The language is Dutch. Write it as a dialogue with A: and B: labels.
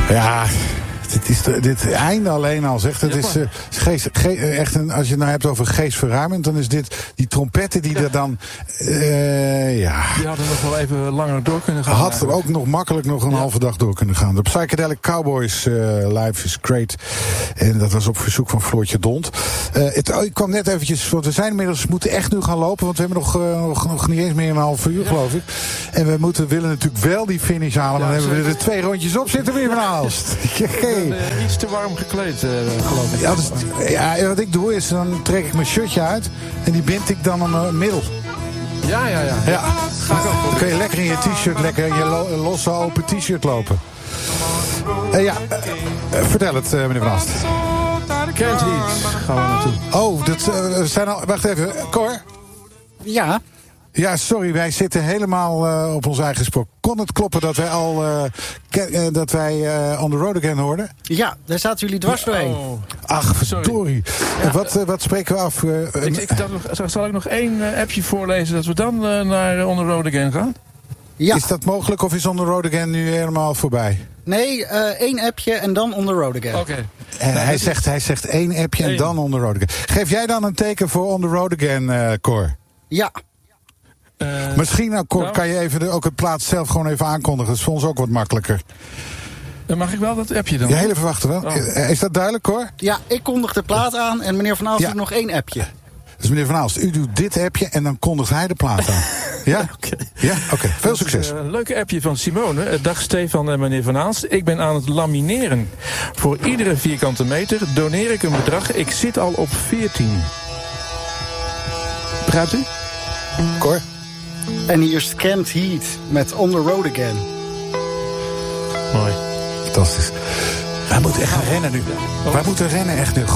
A: Ja, dit einde alleen al, zegt. Het is echt als je het nou hebt over geestverruimend, dan is dit die trompetten die er dan. Ja.
B: Die hadden nog wel even langer door kunnen gaan.
A: Had er ook nog makkelijk nog een halve dag door kunnen gaan. De Psychedelic Cowboys Life is Great. En dat was op verzoek van Floortje Dont. Ik kwam net eventjes, want we zijn inmiddels moeten echt nu gaan lopen, want we hebben nog niet eens meer een half uur, geloof ik. En we willen natuurlijk wel die finish halen, maar dan hebben we er 2 rondjes op zitten weer van haast.
B: Iets te warm gekleed, geloof ik.
A: Ja, dus, wat ik doe is, dan trek ik mijn shirtje uit en die bind ik dan aan mijn middel.
B: Ja.
A: Ga ik ook. Dan kun je lekker in je t-shirt, lekker in je losse open t-shirt lopen. Vertel het, meneer Van Ast.
B: Can't Heat gaan we naartoe.
A: Wacht even, Cor?
C: Ja.
A: Ja, sorry, wij zitten helemaal op ons eigen spoor. Kon het kloppen dat wij On The Road Again hoorden?
C: Ja, daar zaten jullie dwars doorheen.
B: Oh.
A: Ach, verdorie. Ja. Wat spreken we af?
B: Zal ik nog 1 appje voorlezen dat we dan naar On The Road Again gaan?
C: Ja.
A: Is dat mogelijk of is On The Road Again nu helemaal voorbij?
C: Nee, 1 appje en dan On The Road Again.
B: Oké.
A: En hij zegt 1 appje en dan On The Road Again. Geef jij dan een teken voor On The Road Again, Cor?
C: Ja.
A: Misschien, Cor, kan je even ook het plaats zelf gewoon even aankondigen. Dat is voor ons ook wat makkelijker.
B: Mag ik wel dat appje dan?
A: Ja, heel even wachten wel. Is dat duidelijk, Cor?
C: Ja, ik kondig de plaat aan en meneer Van Aalst doet nog 1 appje.
A: Dus meneer Van Aalst, u doet dit appje en dan kondigt hij de plaat aan. Ja? Oké. Veel succes.
B: Een leuke appje van Simone. Dag Stefan en meneer Van Aalst. Ik ben aan het lamineren. Voor iedere vierkante meter doneer ik een bedrag. Ik zit al op 14. Begrijpt u?
A: Cor?
C: En hier is Can't Heat met On The Road Again.
B: Mooi.
A: Fantastisch. Wij moeten echt gaan rennen nu. Wij moeten rennen echt nu.